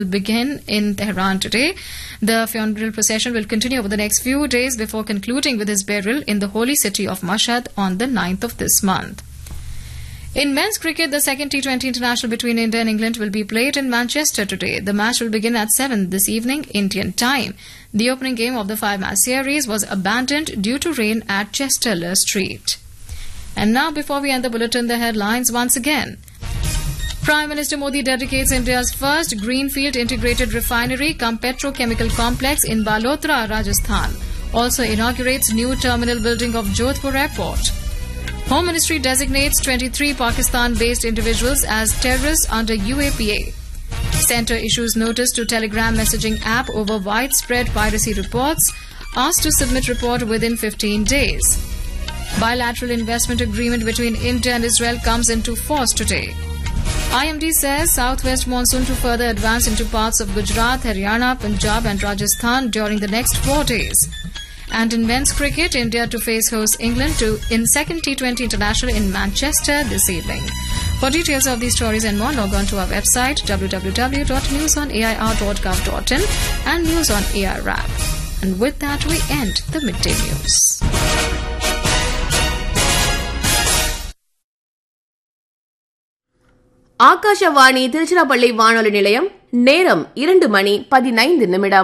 begin in Tehran today. The funeral procession will continue over the next few days before concluding with his burial in the holy city of Mashhad on the 9th of this month. In men's cricket, the second T20 international between India and England will be played in Manchester today. The match will begin at 7 this evening, Indian time. The opening game of the five-match series was abandoned due to rain at Chester Street. And now, before we end the bulletin, the headlines once again. Prime Minister Modi dedicates India's first greenfield integrated refinery cum petrochemical complex in Balotra, Rajasthan. Also inaugurates new terminal building of Jodhpur Airport. Home Ministry designates 23 Pakistan-based individuals as terrorists under UAPA. Centre issues notice to Telegram messaging app over widespread piracy reports, asked to submit report within 15 days. Bilateral investment agreement between India and Israel comes into force today. IMD says southwest monsoon to further advance into parts of Gujarat, Haryana, Punjab and Rajasthan during the next 4 days. And in men's cricket, India to face host England in second T20 international in Manchester this evening. For details of these stories and more, log on to our website www.newsonair.gov.in and News on AIR app. And with that, we end the midday news. Akashvani Tiruchirappalli வானொலி நிலையம். நேரம் 2:15.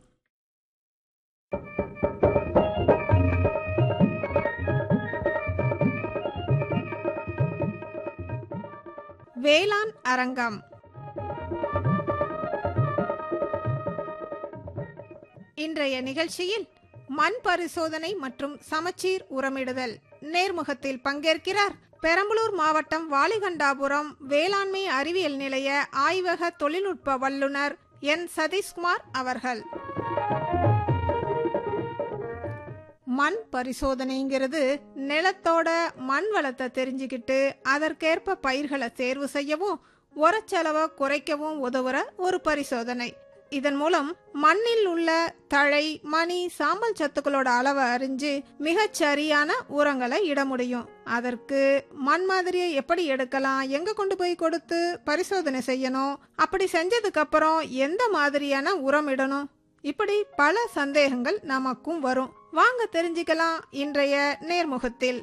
வேளாண் அரங்கம். இன்றைய நிகழ்ச்சியில் மண் பரிசோதனை மற்றும் சமச்சீர் உரமிடுதல் நேர்முகத்தில் பங்கேற்கிறார் பெரம்பலூர் மாவட்டம் வாலிகண்டாபுரம் வேளாண்மை அறிவியல் நிலைய ஆய்வக தொழில்நுட்ப வல்லுநர் என் சதீஷ்குமார் அவர்கள். மண் பரிசோதனைங்கிறது நிலத்தோட மண் வளத்தை தெரிஞ்சுக்கிட்டு அதற்கேற்ப பயிர்களை தேர்வு செய்யவும் உரச்செலவை குறைக்கவும் உதவுற ஒரு பரிசோதனை. இதன் மூலம் மண்ணில் உள்ள தழை, மணி, சாம்பல் சத்துக்களோட அளவை அறிஞ்சு மிகச் சரியான உரங்களை இட முடியும். அதற்கு மண் மாதிரியை எப்படி எடுக்கலாம், எங்க கொண்டு போய் கொடுத்து பரிசோதனை செய்யணும், அப்படி செஞ்சதுக்கு அப்புறம் எந்த மாதிரியான உரம் இடணும், இப்படி பல சந்தேகங்கள் நமக்கும் வரும். வாங்க தெரிஞ்சுக்கலாம் இன்றைய நேர்முகத்தில்.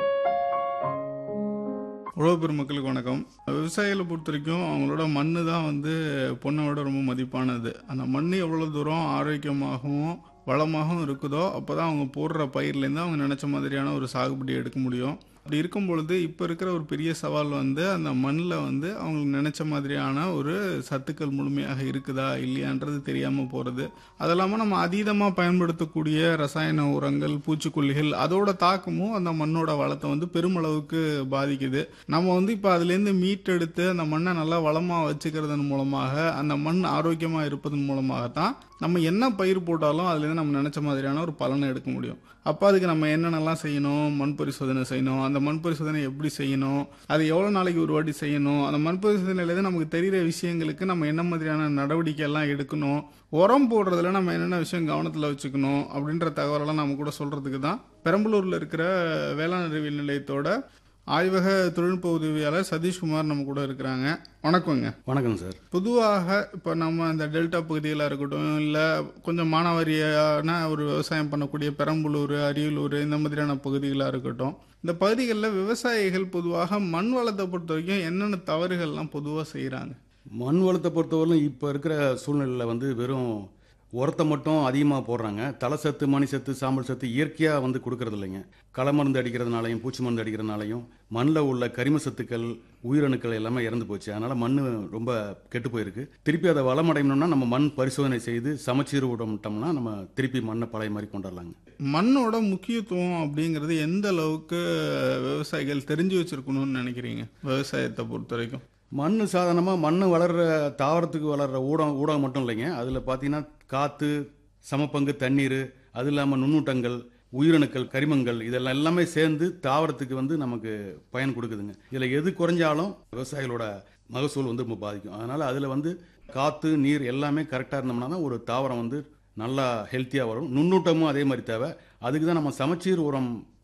உழவு பெருமக்களுக்கு வணக்கம். விவசாயிகளை பொறுத்த வரைக்கும் அவங்களோட மண் தான் பொண்ணோட ரொம்ப மதிப்பானது. அந்த மண் எவ்வளோ தூரம் ஆரோக்கியமாகவும் வளமாகவும் இருக்குதோ அப்போ தான் அவங்க போடுற பயிர்லேருந்து அவங்க நினச்ச மாதிரியான ஒரு சாகுபடி எடுக்க முடியும். அப்படி இருக்கும் பொழுது இப்போ இருக்கிற ஒரு பெரிய சவால் அந்த மண்ணில் அவங்களுக்கு நினச்ச மாதிரியான ஒரு சத்துக்கள் முழுமையாக இருக்குதா இல்லையான்றது தெரியாமல் போகிறது. அது இல்லாமல் நம்ம அதீதமாக பயன்படுத்தக்கூடிய ரசாயன உரங்கள், பூச்சிக்கொல்லிகள், அதோட தாக்கமும் அந்த மண்ணோட வளத்தை பெருமளவுக்கு பாதிக்குது. நம்ம இப்போ அதுலேருந்து மீட்டெடுத்து அந்த மண்ணை நல்லா வளமாக வச்சுக்கிறதன் மூலமாக, அந்த மண் ஆரோக்கியமாக இருப்பதன் மூலமாகத்தான் நம்ம என்ன பயிர் போட்டாலும் அதுலேருந்து நம்ம நினச்ச மாதிரியான ஒரு பலனை எடுக்க முடியும். அப்போ அதுக்கு நம்ம என்னென்னலாம் செய்யணும்? மண் பரிசோதனை செய்யணும். அந்த மண் பரிசோதனை எப்படி செய்யணும், அது எவ்வளோ நாளைக்கு ஒரு வாட்டி செய்யணும், அந்த மண் பரிசோதனையிலேருந்து நமக்கு தெரிகிற விஷயங்களுக்கு நம்ம என்ன மாதிரியான நடவடிக்கை எல்லாம் எடுக்கணும், உரம் போடுறதுல நம்ம என்னென்ன விஷயம் கவனத்தில் வச்சுக்கணும் அப்படின்ற தகவலெல்லாம் நம்ம கூட சொல்கிறதுக்கு தான் பெரம்பலூரில் இருக்கிற வேளாண் அறிவியல் நிலையத்தோட ஆய்வக தொழில்நுட்ப உதவியாளர் சதீஷ்குமார் நம்ம கூட இருக்கிறாங்க. வணக்கங்க. வணக்கம் சார். பொதுவாக இப்போ நம்ம இந்த டெல்டா பகுதிகளாக இருக்கட்டும், இல்லை கொஞ்சம் மானாவாரியான ஒரு விவசாயம் பண்ணக்கூடிய பெரம்பலூர், அரியலூர், இந்த மாதிரியான பகுதிகளாக இருக்கட்டும், இந்த பகுதிகளில் விவசாயிகள் பொதுவாக மண் வளத்தை பொறுத்த வரைக்கும் என்னென்ன தவறுகள்லாம் பொதுவாக செய்கிறாங்க? மண் வளத்தை பொறுத்தவரையிலும் இப்போ இருக்கிற சூழ்நிலையில் வெறும் உரத்தை மட்டும் அதிகமாக போடுறாங்க. தலை சத்து, மணி சத்து, சாம்பல் சத்து இயற்கையாக கொடுக்கறது இல்லைங்க. களை மருந்து அடிக்கிறதுனாலையும் பூச்சி மருந்து அடிக்கிறதுனாலையும் மண்ணில் உள்ள கரிம சத்துக்கள், உயிரணுக்கள் எல்லாமே இறந்து போச்சு. அதனால் மண் ரொம்ப கெட்டு போயிருக்கு. திருப்பி அதை வளமடையணும்னா நம்ம மண் பரிசோதனை செய்து சமச்சீர் விட்டோம்னா நம்ம திருப்பி மண்ணை பழைய மாதிரி கொண்டாடலாங்க. மண்ணோட முக்கியத்துவம் அப்படிங்கிறது எந்த அளவுக்கு விவசாயிகள் தெரிஞ்சு வச்சிருக்கணும்னு நினைக்கிறீங்க? விவசாயத்தை பொறுத்த வரைக்கும் மண் சாதாரணமாக மண் வளர்கிற தாவரத்துக்கு வளர்கிற ஊடகம் மட்டும் இல்லைங்க. அதில் பார்த்தீங்கன்னா காற்று, சமப்பங்கு தண்ணீர், அது இல்லாமல் நுண்ணூட்டங்கள், உயிரணுக்கள், கரிமங்கள், இதெல்லாம் எல்லாமே சேர்ந்து தாவரத்துக்கு நமக்கு பயன் கொடுக்குதுங்க. இதில் எது குறைஞ்சாலும் விவசாயிகளோட மகசூல் ரொம்ப பாதிக்கும். அதனால் அதில் காற்று, நீர் எல்லாமே கரெக்டாக இருந்தோம்னா தான் ஒரு தாவரம் நல்லா ஹெல்த்தியாக வரும். நுண்ணூட்டமும் அதே மாதிரி தேவை. அதுக்கு தான் நம்ம சமச்சீர் உரம்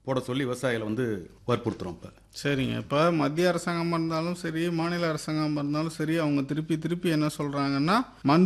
போட சொல்லி விவசாயிகளை வந்து வற்புறுத்துறோம். இப்போ சரிங்க. இப்போ மத்திய அரசாங்கமாக இருந்தாலும் சரி, மாநில அரசாங்கமாக இருந்தாலும் சரி, அவங்க திருப்பி திருப்பி என்ன சொல்கிறாங்கன்னா, மண்